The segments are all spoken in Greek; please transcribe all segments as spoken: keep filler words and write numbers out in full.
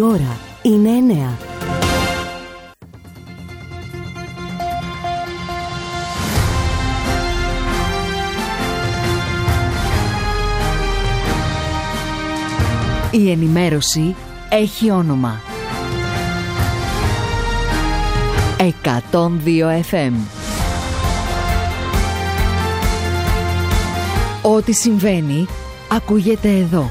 ώρα είναι εννέα. Η ενημέρωση έχει όνομα. εκατόν δύο εφ εμ. Ό,τι συμβαίνει ακούγεται εδώ.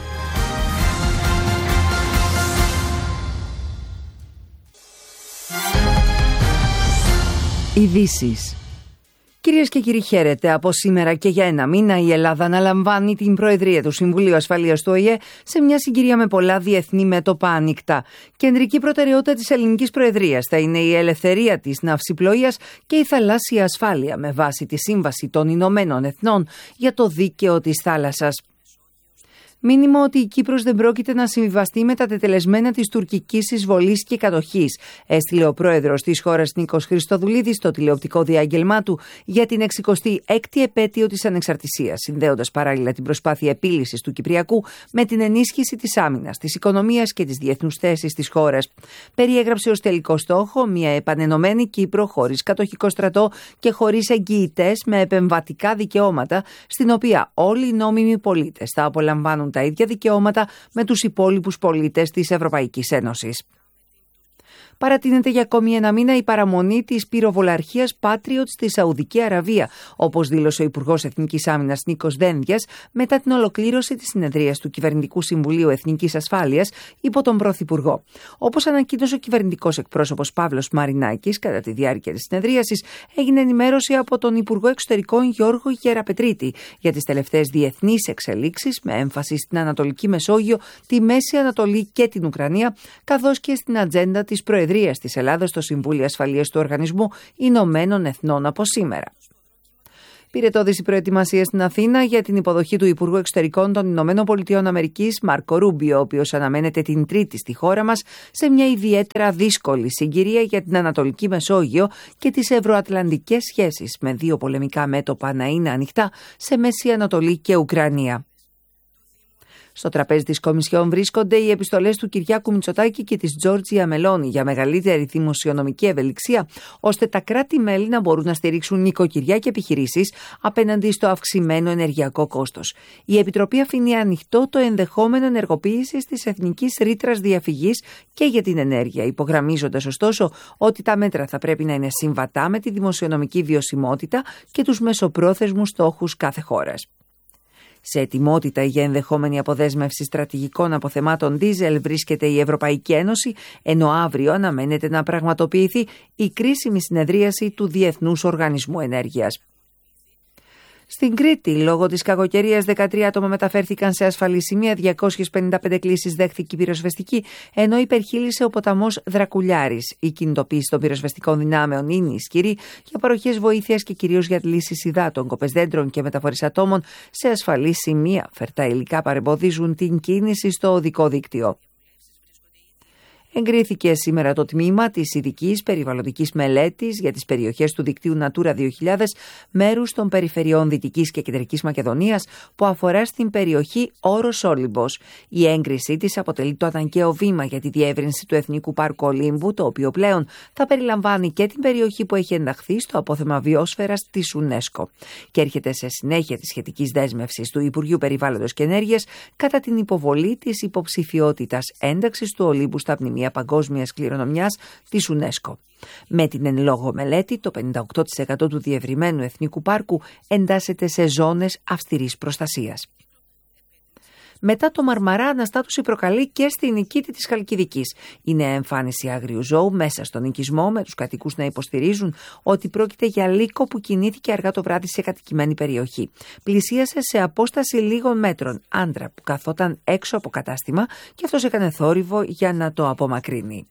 Ειδήσεις. Κυρίες και κύριοι, χαίρετε. Από σήμερα και για ένα μήνα η Ελλάδα αναλαμβάνει την Προεδρία του Συμβουλίου Ασφαλείας του Ο Η Ε σε μια συγκυρία με πολλά διεθνή μέτωπα άνοιχτα. Κεντρική προτεραιότητα της ελληνικής Προεδρίας θα είναι η ελευθερία της ναυσιπλοείας και η θαλάσσια ασφάλεια με βάση τη Σύμβαση των Ηνωμένων Εθνών για το δίκαιο της θάλασσας. Μήνυμα ότι η Κύπρος δεν πρόκειται να συμβιβαστεί με τα τετελεσμένα της τουρκικής εισβολής και κατοχής, έστειλε ο πρόεδρος της χώρας Νίκος Χριστοδουλίδης στο τηλεοπτικό διάγγελμά του για την εξηκοστή έκτη επέτειο της ανεξαρτησίας, συνδέοντας παράλληλα την προσπάθεια επίλυσης του Κυπριακού με την ενίσχυση της άμυνας, της οικονομίας και της διεθνούς θέσης της χώρας. Περιέγραψε ως τελικό στόχο μια επανενωμένη Κύπρο χωρίς κατοχικό στρατό και χωρίς εγγυητές με επεμβατικά δικαιώματα, στην οποία όλοι οι νόμιμοι πολίτες θα απολαμβάνουν τα ίδια δικαιώματα με τους υπόλοιπους πολίτες της Ευρωπαϊκής Ένωσης. Παρατείνεται για ακόμη ένα μήνα η παραμονή της πυροβολαρχίας Patriot στη Σαουδική Αραβία, όπως δήλωσε ο Υπουργός Εθνικής Άμυνας Νίκος Δένδιας μετά την ολοκλήρωση της συνεδρίας του Κυβερνητικού Συμβουλίου Εθνικής Ασφάλειας υπό τον Πρωθυπουργό. Όπως ανακοίνωσε ο κυβερνητικός εκπρόσωπος Παύλος Μαρινάκης, κατά τη διάρκεια της συνεδρίασης έγινε ενημέρωση από τον Υπουργό Εξωτερικών Γιώργο Γεραπετρίτη για τις τελευταίες διεθνείς εξελίξεις με έμφαση στην Ανατολική Μεσόγειο, τη Μέση Ανατολή και την Ουκρανία, καθώς και στην ατζέντα της Προεδρίας της Ελλάδας στο Συμβούλιο Ασφαλείας του Οργανισμού Ηνωμένων Εθνών από σήμερα. Πυρετώδης η προετοιμασία στην Αθήνα για την υποδοχή του Υπουργού Εξωτερικών των Ηνωμένων Πολιτειών Αμερικής Μάρκο Ρούμπιο, ο οποίος αναμένεται την Τρίτη στη χώρα μας σε μια ιδιαίτερα δύσκολη συγκυρία για την Ανατολική Μεσόγειο και τις ευρωατλαντικές σχέσεις, με δύο πολεμικά μέτωπα να είναι ανοιχτά σε Μέση Ανατολή και Ουκρανία. Στο τραπέζι της Κομισιόν βρίσκονται οι επιστολές του Κυριάκου Μητσοτάκη και της Τζόρτζια Μελώνη για μεγαλύτερη δημοσιονομική ευελιξία, ώστε τα κράτη-μέλη να μπορούν να στηρίξουν νοικοκυριά και επιχειρήσεις απέναντι στο αυξημένο ενεργειακό κόστος. Η Επιτροπή αφήνει ανοιχτό το ενδεχόμενο ενεργοποίησης της εθνικής ρήτρας διαφυγής και για την ενέργεια, υπογραμμίζοντας ωστόσο ότι τα μέτρα θα πρέπει να είναι συμβατά με τη δημοσιονομική βιωσιμότητα και τους μεσοπρόθεσμους στόχους κάθε χώρας. Σε ετοιμότητα για ενδεχόμενη αποδέσμευση στρατηγικών αποθεμάτων ντίζελ βρίσκεται η Ευρωπαϊκή Ένωση, ενώ αύριο αναμένεται να πραγματοποιηθεί η κρίσιμη συνεδρίαση του Διεθνούς Οργανισμού Ενέργειας. Στην Κρήτη, λόγω της κακοκαιρίας, δεκατρία άτομα μεταφέρθηκαν σε ασφαλή σημεία, διακόσιες πενήντα πέντε κλήσεις δέχθηκε η πυροσβεστική, ενώ υπερχείλησε ο ποταμός Δρακουλιάρης. Η κινητοποίηση των πυροσβεστικών δυνάμεων είναι ισχυρή για παροχές βοήθειας και κυρίως για λύσεις υδάτων, κοπές δέντρων και μεταφορές ατόμων σε ασφαλή σημεία. Φερτά υλικά παρεμποδίζουν την κίνηση στο οδικό δίκτυο. Εγκρίθηκε σήμερα το τμήμα της ειδικής περιβαλλοντικής μελέτης για τις περιοχές του δικτύου Natura δύο χιλιάδες μέρους των περιφερειών Δυτικής και Κεντρικής Μακεδονίας που αφορά στην περιοχή Όρος Όλυμπος. Η έγκρισή της αποτελεί το αναγκαίο βήμα για τη διεύρυνση του Εθνικού Πάρκου Ολύμπου, το οποίο πλέον θα περιλαμβάνει και την περιοχή που έχει ενταχθεί στο απόθεμα βιόσφαιρας της UNESCO. Και έρχεται σε συνέχεια της σχετικής δέσμευσης του Υπουργείου Περιβάλλοντος και Ενέργειας κατά την υποβολή της υποψηφιότητας ένταξης του Ολύμπου στα μνημεία παγκόσμιας κληρονομιάς της UNESCO. Με την εν λόγω μελέτη, το πενήντα οκτώ τοις εκατό του διευρυμένου εθνικού πάρκου εντάσσεται σε ζώνες αυστηρής προστασίας. Μετά το Μαρμαρά, αναστάτωση προκαλεί και στη Νικήτη της Χαλκιδικής. Η νέα εμφάνιση άγριου ζώου μέσα στον οικισμό, με τους κατοικούς να υποστηρίζουν ότι πρόκειται για λύκο που κινήθηκε αργά το βράδυ σε κατοικημένη περιοχή. Πλησίασε σε απόσταση λίγων μέτρων άντρα που καθόταν έξω από κατάστημα και αυτός έκανε θόρυβο για να το απομακρύνει.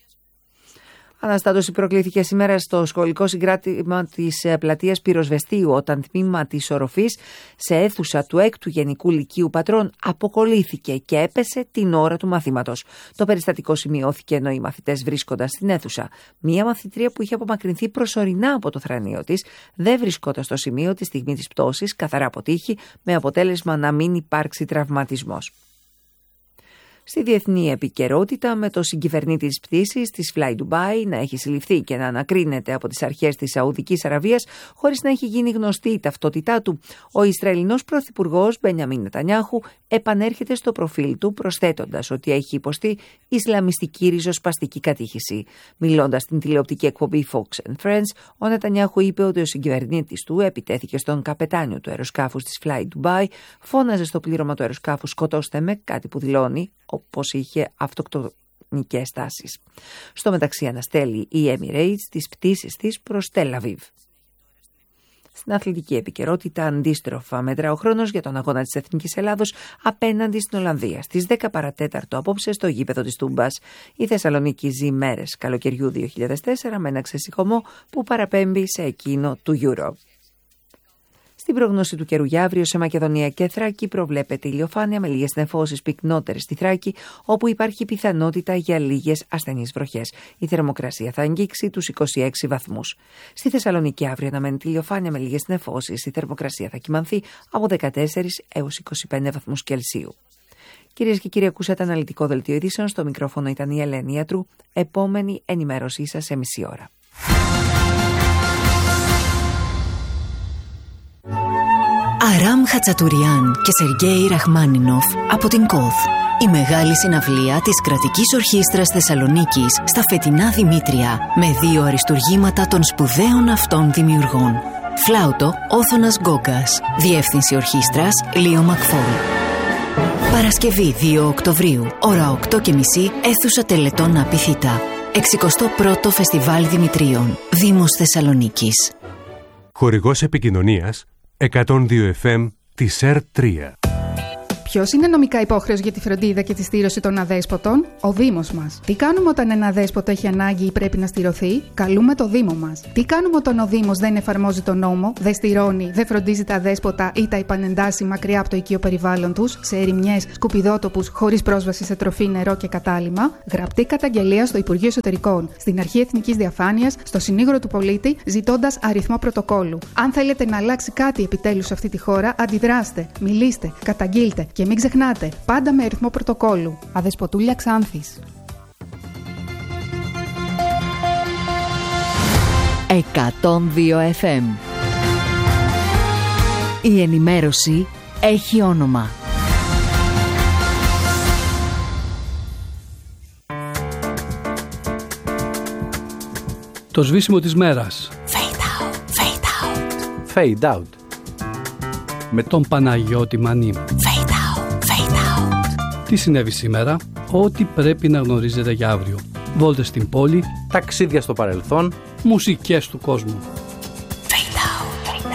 Αναστάτωση προκλήθηκε σήμερα στο σχολικό συγκράτημα της πλατείας Πυροσβεστίου, όταν τμήμα της οροφής σε αίθουσα του έκτου Γενικού Λυκείου Πατρών αποκολλήθηκε και έπεσε την ώρα του μαθήματος. Το περιστατικό σημειώθηκε ενώ οι μαθητές βρίσκονταν στην αίθουσα. Μία μαθητρία που είχε απομακρυνθεί προσωρινά από το θρανείο της δεν βρισκόταν στο σημείο τη στιγμή της πτώσης, καθαρά από τύχη, με αποτέλεσμα να μην υπάρξει τραυματισμός. Στη διεθνή επικαιρότητα, με το συγκυβερνήτη της πτήσης της Fly Dubai να έχει συλληφθεί και να ανακρίνεται από τις αρχές της Σαουδικής Αραβίας χωρίς να έχει γίνει γνωστή η ταυτότητά του, ο Ισραηλινός πρωθυπουργός Μπενιαμίν Νετανιάχου επανέρχεται στο προφίλ του, προσθέτοντας ότι έχει υποστεί ισλαμιστική ριζοσπαστική κατήχηση. Μιλώντας στην τηλεοπτική εκπομπή Fox and Friends, ο Νετανιάχου είπε ότι ο συγκυβερνήτης του επιτέθηκε στον καπετάνιο του αεροσκάφους της Fly Dubai, φώναζε στο πλήρωμα του αεροσκάφους «Σκοτώστε με», κάτι που δηλώνει όπως είχε αυτοκτονικές τάσεις. Στο μεταξύ αναστέλει η Emirates τις πτήσεις της προς Τελ Αβίβ. Στην αθλητική επικαιρότητα, αντίστροφα μέτρα ο χρόνος για τον αγώνα της Εθνικής Ελλάδος απέναντι στην Ολλανδία. Στις δέκα παρατέταρτο απόψε στο γήπεδο της Τούμπας. Η Θεσσαλονίκη ζει μέρες καλοκαιριού δύο χιλιάδες τέσσερα με ένα ξεσηκωμό που παραπέμπει σε εκείνο του Euro. Στην πρόγνωση του καιρού για αύριο σε Μακεδονία και Θράκη προβλέπεται ηλιοφάνεια με λίγες νεφώσεις πυκνότερες στη Θράκη, όπου υπάρχει πιθανότητα για λίγες ασθενείς βροχές. Η θερμοκρασία θα αγγίξει τους είκοσι έξι βαθμούς. Στη Θεσσαλονίκη αύριο αναμένεται ηλιοφάνεια με λίγες νεφώσεις. Η θερμοκρασία θα κυμανθεί από δεκατέσσερις έως είκοσι πέντε βαθμούς Κελσίου. Κυρίες και κύριοι, ακούσατε αναλυτικό δελτίο ειδήσεων. Στο μικρόφωνο ήταν η Ελένη Ιατρού. Επόμενη ενημέρωσή σας σε μισή ώρα. Αράμ Χατσατουριάν και Σεργέη Ραχμάνινοφ από την ΚΟΘ. Η μεγάλη συναυλία της Κρατικής Ορχήστρας Θεσσαλονίκης στα φετινά Δημήτρια, με δύο αριστουργήματα των σπουδαίων αυτών δημιουργών. Φλάουτο Όθωνας Γκόγκας. Διεύθυνση ορχήστρας Λίο Μακφόλ. Παρασκευή δύο Οκτωβρίου, ώρα οκτώ και μισή, αίθουσα Τελετών Απιθύτα. εξηκοστό πρώτο Φεστιβάλ Δημητρίων, Δήμος Θεσσαλονίκης. Χορηγός επικοινωνίας εκατόν δύο εφ εμ της ΕΡ τρία. Ποιος είναι νομικά υπόχρεος για τη φροντίδα και τη στήρωση των αδέσποτων? Ο Δήμος μας. Τι κάνουμε όταν ένα αδέσποτο έχει ανάγκη ή πρέπει να στηρωθεί? Καλούμε το Δήμο μας. Τι κάνουμε όταν ο Δήμος δεν εφαρμόζει τον νόμο, δεν στηρώνει, δεν φροντίζει τα αδέσποτα ή τα επανεντάσσει μακριά από το οικείο περιβάλλον τους, σε ερημιές, σκουπιδότοπους, χωρίς πρόσβαση σε τροφή, νερό και κατάλυμμα? Γραπτή καταγγελία στο Υπουργείο Εσωτερικών, στην Αρχή Εθνικής Διαφάνειας, στο Συνήγορο του Πολίτη, ζητώντας αριθμό πρωτοκόλου. Αν θέλετε να αλλάξει κάτι επιτέλους σε αυτή τη χώρα, αντιδράστε, μιλήστε, καταγγείλτε. Και μην ξεχνάτε, πάντα με αριθμό πρωτοκόλου. Αδεσποτούλια Ξάνθης. εκατόν δύο εφ εμ. Η ενημέρωση έχει όνομα. Το σβήσιμο της μέρας. Fade out, fade out. Fade out. Με τον Παναγιώτη Μανή. Fade out, fade out. Τι συνέβη σήμερα? Ό,τι πρέπει να γνωρίζετε για αύριο. Βόλτες στην πόλη. Ταξίδια στο παρελθόν. Μουσικές του κόσμου.